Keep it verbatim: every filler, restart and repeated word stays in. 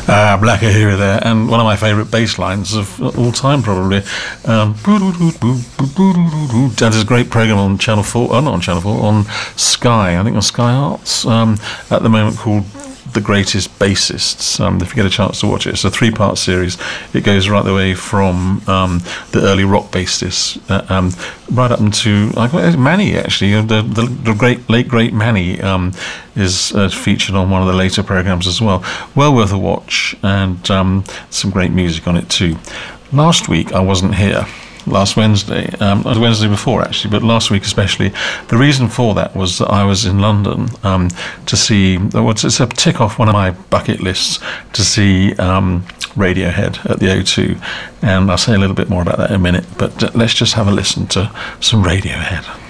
Ah, Black Ahura there, and one of my favourite bass lines of all time, probably. Um, that is a great programme on Channel four, oh, not on Channel four, on Sky, I think on Sky Arts, um, at the moment, called The Greatest Bassists. Um, if you get a chance to watch it, it's a three-part series. It goes right the way from um, the early rock bassists, uh, um, right up into like Manny. Actually, the, the, the great late great Manny um, is uh, featured on one of the later programs as well. Well worth a watch, and um, some great music on it too. Last week I wasn't here. Last Wednesday, um, the Wednesday before actually, but last week especially. The reason for that was that I was in London um, to see, well, it's a tick off one of my bucket lists to see um, Radiohead at the O two, and I'll say a little bit more about that in a minute, but uh, let's just have a listen to some Radiohead.